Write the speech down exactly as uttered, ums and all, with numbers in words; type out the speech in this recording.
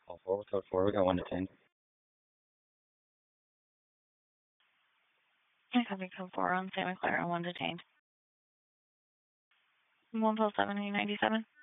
All four with code four. We got one detained. I copy code four on Saint Clair and one detained. one twelve seven ninety-seven.